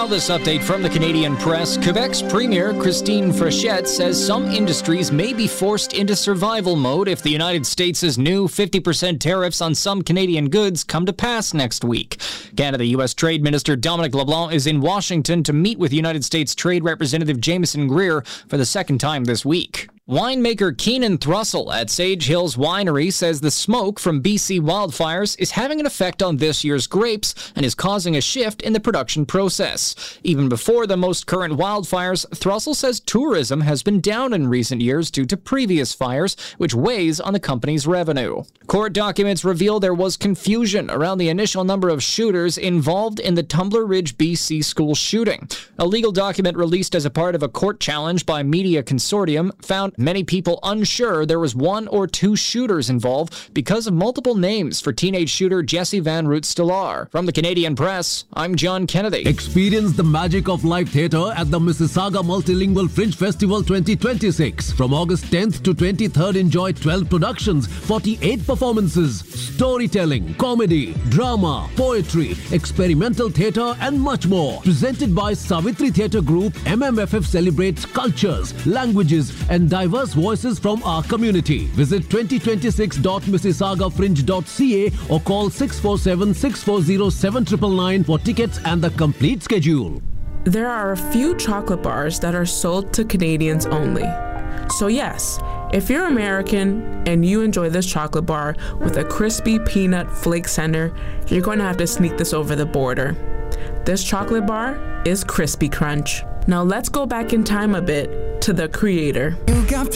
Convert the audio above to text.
Now this update from the Canadian press. Quebec's Premier Christine Frechette says some industries may be forced into survival mode if the United States' new 50% tariffs on some Canadian goods come to pass next week. Canada-U.S. Trade Minister Dominic LeBlanc is in Washington to meet with United States Trade Representative Jameson Greer for the second time this week. Winemaker Keenan Thrussell at Sage Hills Winery says the smoke from BC wildfires is having an effect on this year's grapes and is causing a shift in the production process. Even before the most current wildfires, Thrussell says tourism has been down in recent years due to previous fires, which weighs on the company's revenue. Court documents reveal there was confusion around the initial number of shooters involved in the Tumbler Ridge, BC school shooting. A legal document released as a part of a court challenge by Media Consortium found many people unsure there was one or two shooters involved because of multiple names for teenage shooter Jesse Van Root-Stellar. From the Canadian Press, I'm John Kennedy. Experience the magic of live theatre at the Mississauga Multilingual Fringe Festival 2026. From August 10th to 23rd, enjoy 12 productions, 48 performances, storytelling, comedy, drama, poetry, experimental theatre and much more. Presented by Savitri Theatre Group, MMFF celebrates cultures, languages and diverse voices from our community. Visit 2026.mississaugafringe.ca or call 647-640-7999 for tickets and the complete schedule. There are a few chocolate bars that are sold to Canadians only. So yes, if you're American and you enjoy this chocolate bar with a crispy peanut flake center, you're going to have to sneak this over the border. This chocolate bar is Crispy Crunch. Now let's go back in time a bit to the creator.